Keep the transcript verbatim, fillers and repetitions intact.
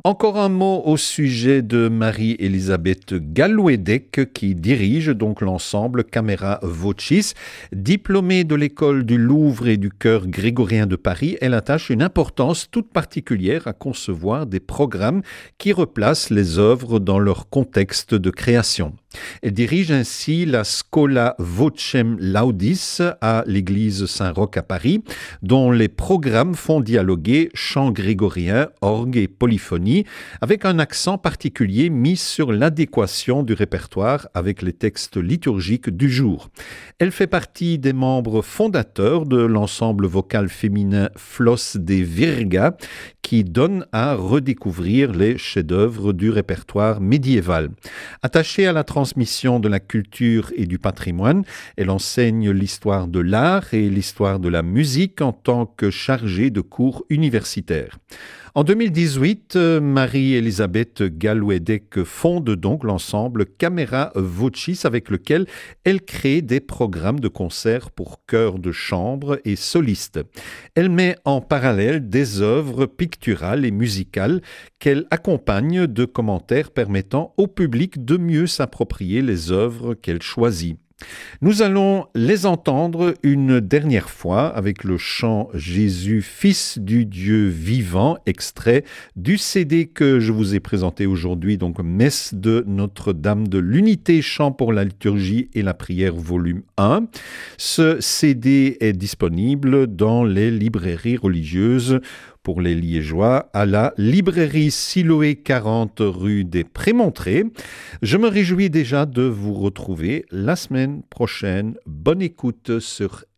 Encore un mot au sujet de Marie-Elisabeth Gallouédec qui dirige donc l'ensemble Camera Vocis. Diplômée de l'école du Louvre et du chœur grégorien de Paris, elle attache une importance toute particulière à concevoir des programmes qui replacent les œuvres dans leur contexte de création. Elle dirige ainsi la Schola Vocem Laudis à l'église Saint-Roch à Paris, dont les programmes font dialoguer chant grégorien, orgue et polyphonie, avec un accent particulier mis sur l'adéquation du répertoire avec les textes liturgiques du jour. Elle fait partie des membres fondateurs de l'ensemble vocal féminin Flos de Virga, qui donne à redécouvrir les chefs-d'œuvre du répertoire médiéval. Attachée à la transmission de la culture et du patrimoine, elle enseigne l'histoire de l'art et l'histoire de la musique en tant que chargée de cours universitaires. En deux mille dix-huit, Marie-Elisabeth Gallouédec fonde donc l'ensemble Camera Vocis avec lequel elle crée des programmes de concerts pour chœurs de chambre et solistes. Elle met en parallèle des œuvres picturales et musicales qu'elle accompagne de commentaires permettant au public de mieux s'approprier les œuvres qu'elle choisit. Nous allons les entendre une dernière fois avec le chant Jésus, Fils du Dieu vivant, extrait du C D que je vous ai présenté aujourd'hui, donc Messe de Notre-Dame de l'Unité, chant pour la liturgie et la prière, volume un. Ce C D est disponible dans les librairies religieuses pour les Liégeois, à la librairie Siloé quarante rue des Prémontrés. Je me réjouis déjà de vous retrouver la semaine prochaine. Bonne écoute sur